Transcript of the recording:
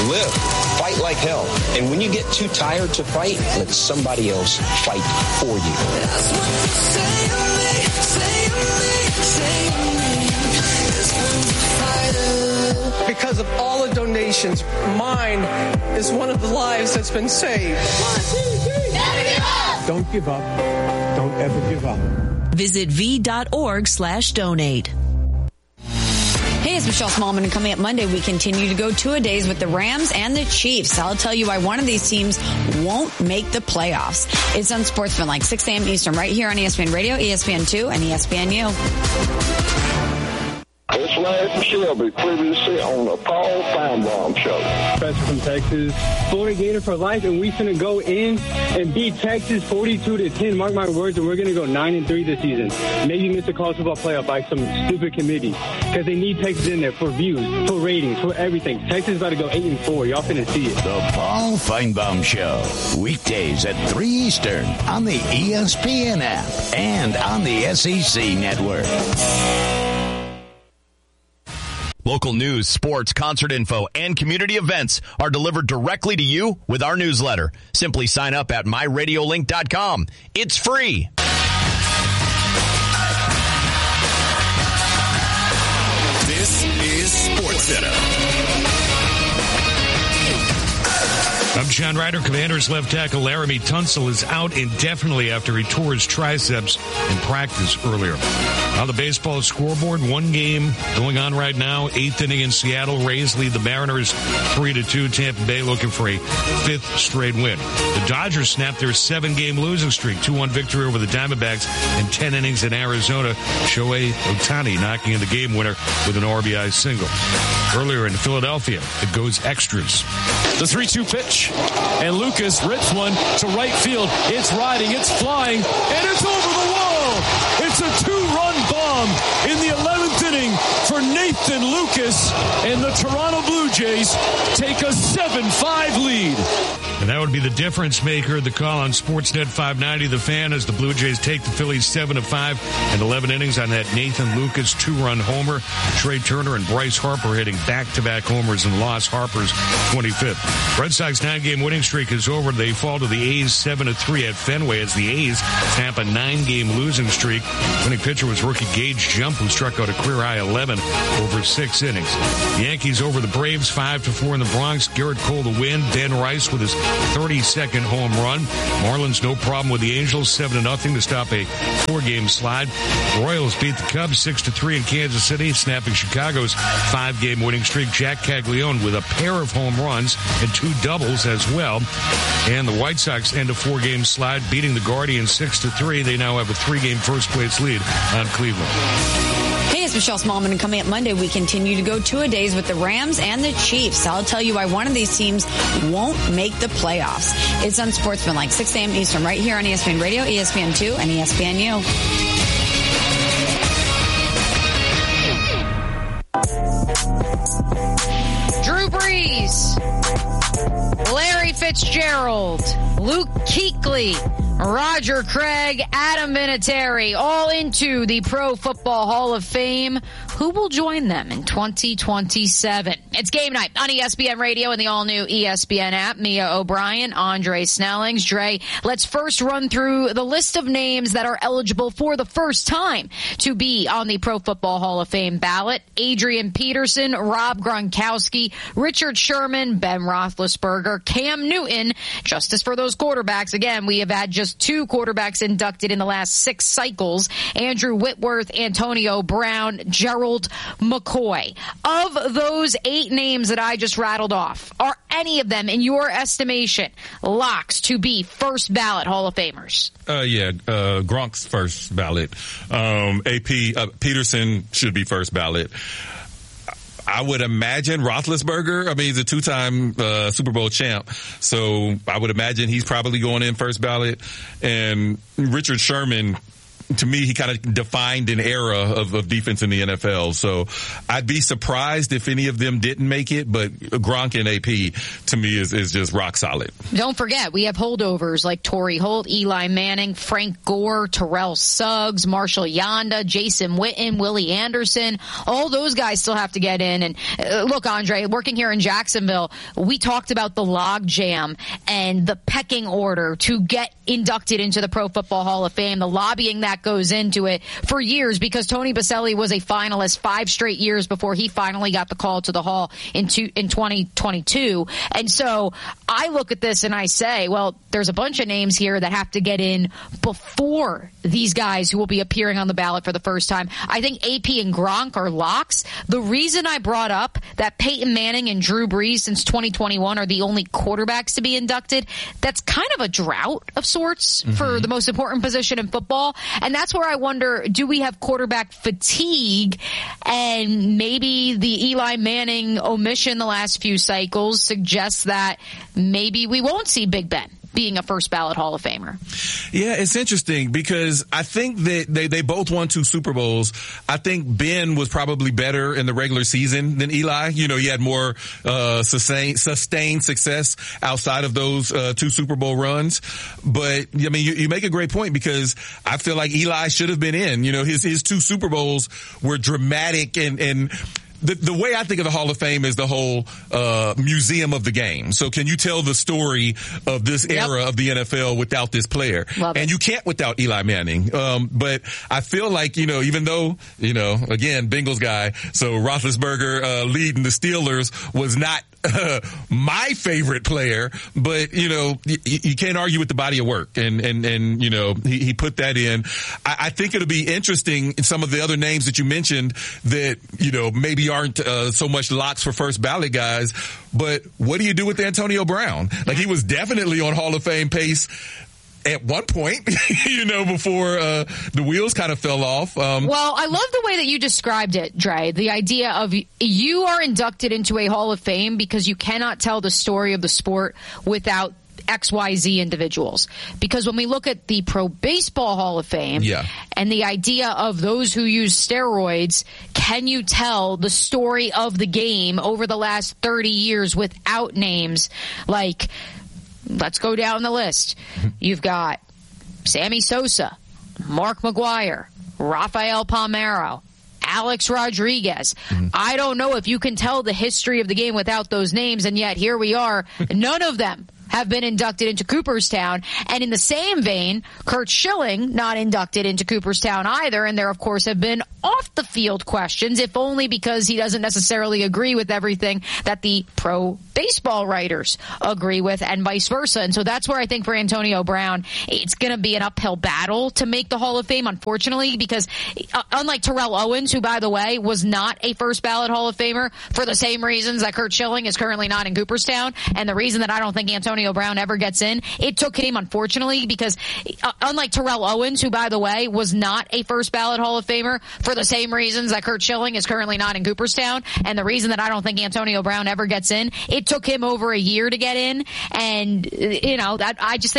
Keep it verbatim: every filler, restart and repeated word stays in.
Live. Fight like hell. And when you get too tired to fight, let somebody else fight for you. That's what you say to me, say to me, say to me. Because of all the donations, mine is one of the lives that's been saved. One, two, three. Never give up. Don't give up. Don't ever give up. Visit v.org slash donate. Hey, it's Michelle Smallman, and coming up Monday, we continue to go two-a-days with the Rams and the Chiefs. I'll tell you why one of these teams won't make the playoffs. It's Unsportsmanlike, six a.m. Eastern, right here on E S P N Radio, E S P N two, and E S P N U. It's Larry Shelby, previously on the Paul Feinbaum Show. Professor from Texas, Florida Gator for life, and we finna go in and beat Texas forty-two to ten. Mark my words, and we're gonna go nine and three this season. Maybe miss a college football playoff by some stupid committee because they need Texas in there for views, for ratings, for everything. Texas is about to go eight and four. Y'all finna see it. The Paul Feinbaum Show, weekdays at three Eastern on the E S P N app and on the S E C network. Local news, sports, concert info, and community events are delivered directly to you with our newsletter. Simply sign up at my radio link dot com. It's free. This is SportsCenter. I'm John Ryder. Commanders left tackle Laramie Tunsil is out indefinitely after he tore his triceps in practice earlier. On the baseball scoreboard, one game going on right now. Eighth inning in Seattle. Rays lead the Mariners three to two. Tampa Bay looking for a fifth straight win. The Dodgers snapped their seven-game losing streak. two one victory over the Diamondbacks in ten innings in Arizona. Shohei Ohtani knocking in the game winner with an R B I single. Earlier in Philadelphia, it goes extras. The three two pitch, and Lucas rips one to right field. It's riding, it's flying, and it's over the wall. It's a two-run bomb in the eleventh inning for Nathan Lucas, and the Toronto Blue Jays take a seven five lead. And that would be the difference maker. The call on Sportsnet five ninety, The Fan, as the Blue Jays take the Phillies seven to five and eleven innings on that Nathan Lucas two-run homer. Trey Turner and Bryce Harper hitting back-to-back homers and lost Harper's twenty-fifth. Red Sox nine-game winning streak is over. They fall to the A's seven to three at Fenway as the A's snap a nine-game losing streak. Winning pitcher was rookie Gage Jump, who struck out a career-high eleven over six innings. The Yankees over the Braves five to four in the Bronx. Garrett Cole to win. Ben Rice with his thirty-second home run. Marlins no problem with the Angels, seven to nothing to stop a four-game slide. Royals beat the Cubs six to three in Kansas City, snapping Chicago's five-game winning streak. Jack Caglione with a pair of home runs and two doubles as well. And the White Sox end a four-game slide, beating the Guardians six to three. They now have a three-game first-place lead on Cleveland. Hey, it's Michelle Smallman, and coming up Monday, we continue to go two-a-days with the Rams and the Chiefs. I'll tell you why one of these teams won't make the playoffs. It's Unsportsmanlike, six a.m. Eastern, right here on E S P N Radio, E S P N two, and E S P N U. Drew Brees, Larry Fitzgerald, Luke Kuechly, Roger Craig, Adam Vinatieri, all into the Pro Football Hall of Fame. Who will join them in twenty twenty-seven? It's game night on E S P N Radio and the all-new E S P N app. Mia O'Brien, Andre Snellings. Dre, let's first run through the list of names that are eligible for the first time to be on the Pro Football Hall of Fame ballot. Adrian Peterson, Rob Gronkowski, Richard Sherman, Ben Roethlisberger, Cam Newton. Justice for those quarterbacks. Again, we have had just two quarterbacks inducted in the last six cycles. Andrew Whitworth, Antonio Brown, Gerald McCoy. Of those eight names that I just rattled off, are any of them, in your estimation, locks to be first ballot Hall of Famers? Uh, yeah, uh, Gronk's first ballot. Um, A P, uh, Peterson should be first ballot. I would imagine Roethlisberger, I mean, he's a two-time uh, Super Bowl champ, so I would imagine he's probably going in first ballot. And Richard Sherman, to me, he kind of defined an era of, of defense in the N F L. So I'd be surprised if any of them didn't make it, but Gronk and A P to me is, is just rock solid. Don't forget, we have holdovers like Torrey Holt, Eli Manning, Frank Gore, Terrell Suggs, Marshall Yanda, Jason Witten, Willie Anderson. All those guys still have to get in. And uh, look, Andre, working here in Jacksonville, we talked about the log jam and the pecking order to get inducted into the Pro Football Hall of Fame, the lobbying that goes into it for years, because Tony Boselli was a finalist five straight years before he finally got the call to the Hall in, two, in twenty twenty-two. And so I look at this and I say, well, there's a bunch of names here that have to get in before these guys who will be appearing on the ballot for the first time. I think A P and Gronk are locks. The reason I brought up that Peyton Manning and Drew Brees since twenty twenty-one are the only quarterbacks to be inducted, that's kind of a drought of sorts mm-hmm. for the most important position in football. And that's where I wonder, do we have quarterback fatigue? And maybe the Eli Manning omission the last few cycles suggests that maybe we won't see Big Ben being a first ballot Hall of Famer. Yeah, it's interesting because I think that they, they both won two Super Bowls. I think Ben was probably better in the regular season than Eli. You know, he had more uh sustained, sustained success outside of those uh two Super Bowl runs. But, I mean, you, you make a great point because I feel like Eli should have been in. You know, his, his two Super Bowls were dramatic and, and The, the way I think of the Hall of Fame is the whole uh museum of the game. So can you tell the story of this yep. era of the N F L without this player? Love and it. You can't without Eli Manning. Um But I feel like, you know, even though, you know, again, Bengals guy, so Roethlisberger uh leading the Steelers was not Uh, my favorite player, but you know, you, you can't argue with the body of work, and and and you know, he, he put that in. I, I think it'll be interesting in some of the other names that you mentioned that you know maybe aren't uh, so much locks for first ballot guys. But what do you do with Antonio Brown? Like he was definitely on Hall of Fame pace at one point, you know, before uh the wheels kind of fell off. Um, well, I love the way that you described it, Dre. The idea of you are inducted into a Hall of Fame because you cannot tell the story of the sport without X Y Z individuals. Because when we look at the Pro Baseball Hall of Fame yeah. and the idea of those who use steroids, can you tell the story of the game over the last thirty years without names like... Let's go down the list. You've got Sammy Sosa, Mark McGwire, Rafael Palmeiro, Alex Rodriguez. Mm-hmm. I don't know if you can tell the history of the game without those names, and yet here we are. None of them have been inducted into Cooperstown. And in the same vein, Curt Schilling not inducted into Cooperstown either. And there, of course, have been off-the-field questions, if only because he doesn't necessarily agree with everything that the pro baseball writers agree with and vice versa. And so that's where I think for Antonio Brown, it's going to be an uphill battle to make the Hall of Fame, unfortunately, because uh, unlike Terrell Owens, who, by the way, was not a first ballot Hall of Famer for the same reasons that Curt Schilling is currently not in Cooperstown, and the reason that I don't think Antonio Brown ever gets in, it took him, unfortunately, because uh, unlike Terrell Owens, who, by the way, was not a first ballot Hall of Famer for the same reasons that Curt Schilling is currently not in Cooperstown, and the reason that I don't think Antonio Brown ever gets in, it took him over a year to get in, and, you know, that I just think